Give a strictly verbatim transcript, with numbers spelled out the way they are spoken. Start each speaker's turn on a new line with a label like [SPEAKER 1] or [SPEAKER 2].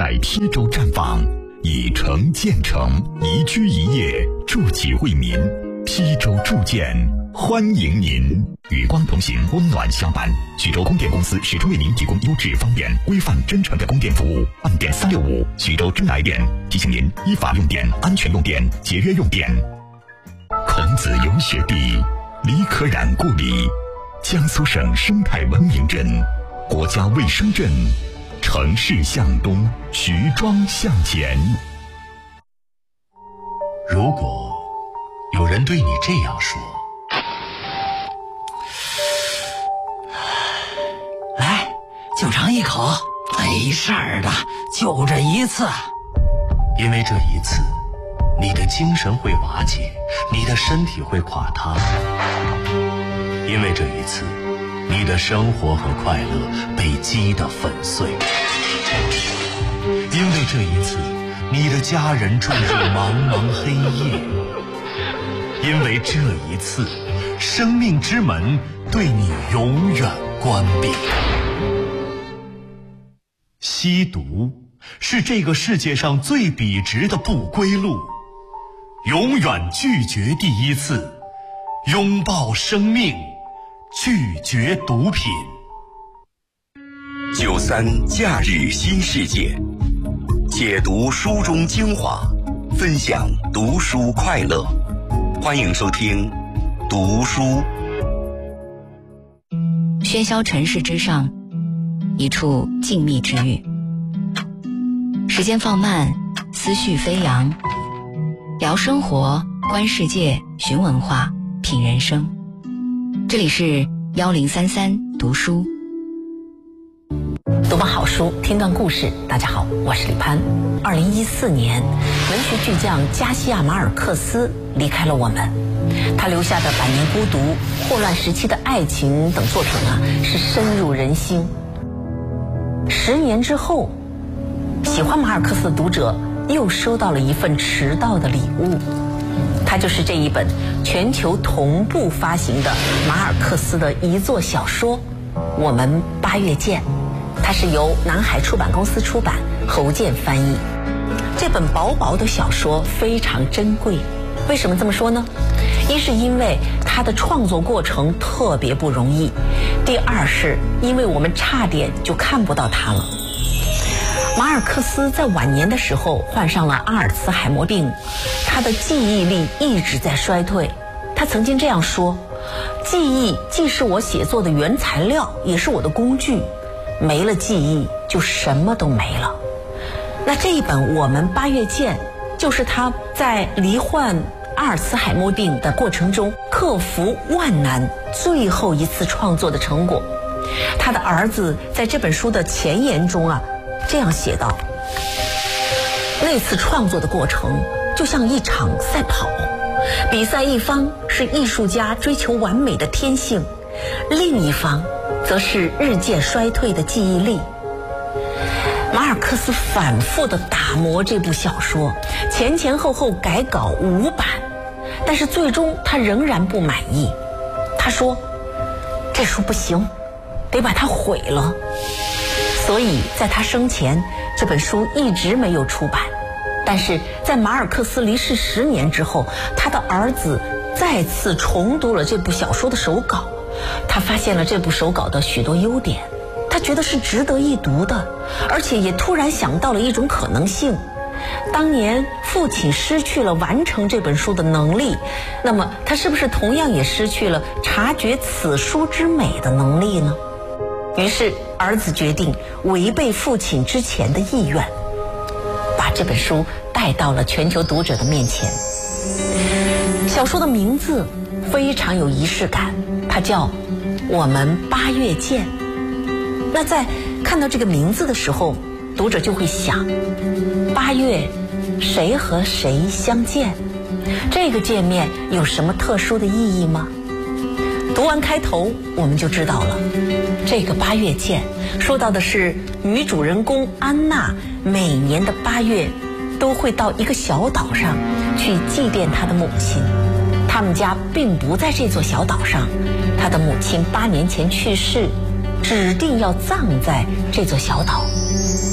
[SPEAKER 1] 在梯州站房，以城建城，宜居宜业，筑己为民。梯州铸建欢迎您，与光同行，温暖相伴。徐州供电公司始终为您提供优质、方便、规范、真诚的供电服务。按电三六五，徐州真来电，提醒您依法用电，安全用电，节约用电。孔子游学地，李可染故里，江苏省生态文明镇，国家卫生镇，城市向东，徐庄向前。
[SPEAKER 2] 如果有人对你这样说，
[SPEAKER 3] 来，就尝一口，没事儿的，就这一次。
[SPEAKER 2] 因为这一次，你的精神会瓦解，你的身体会垮塌。因为这一次，你的生活和快乐被击得粉碎。因为这一次，你的家人住入茫茫黑夜。因为这一次，生命之门对你永远关闭。吸毒是这个世界上最笔直的不归路，永远拒绝第一次，拥抱生命，拒绝毒品。
[SPEAKER 1] 九三假日新世界，解读书中精华，分享读书快乐。欢迎收听读书。
[SPEAKER 4] 喧嚣尘世之上，一处静谧之域。时间放慢，思绪飞扬，聊生活，观世界，寻文化，品人生。这里是幺零三三读书。
[SPEAKER 5] 读本好书，听段故事。大家好，我是李潘。二零一四年，文学巨匠加西亚马尔克斯离开了我们。他留下的《百年孤独》《霍乱时期的爱情》等作品啊，是深入人心。十年之后，喜欢马尔克斯的读者又收到了一份迟到的礼物，它就是这一本全球同步发行的马尔克斯的遗作小说《我们八月见》。它是由南海出版公司出版，侯健翻译。这本薄薄的小说非常珍贵，为什么这么说呢？一是因为它的创作过程特别不容易，第二是因为我们差点就看不到它了。马尔克斯在晚年的时候患上了阿尔茨海默病，他的记忆力一直在衰退。他曾经这样说：记忆既是我写作的原材料，也是我的工具，没了记忆就什么都没了。那这一本《我们八月见》就是他在罹患阿尔茨海默病的过程中克服万难最后一次创作的成果。他的儿子在这本书的前言中啊这样写道：那次创作的过程就像一场赛跑，比赛一方是艺术家追求完美的天性，另一方则是日渐衰退的记忆力。马尔克斯反复地打磨这部小说，前前后后改稿五版，但是最终他仍然不满意。他说：这书不行，得把它毁了。所以在他生前，这本书一直没有出版。但是在马尔克斯离世十年之后，他的儿子再次重读了这部小说的手稿，他发现了这部手稿的许多优点，他觉得是值得一读的，而且也突然想到了一种可能性。当年父亲失去了完成这本书的能力，那么他是不是同样也失去了察觉此书之美的能力呢？于是儿子决定违背父亲之前的意愿，把这本书带到了全球读者的面前。小说的名字非常有仪式感，它叫《我们八月见》。那在看到这个名字的时候，读者就会想，八月谁和谁相见？这个见面有什么特殊的意义吗？读完开头我们就知道了，这个八月见说到的是女主人公安娜每年的八月都会到一个小岛上去祭奠她的母亲。他们家并不在这座小岛上，她的母亲八年前去世，指定要葬在这座小岛。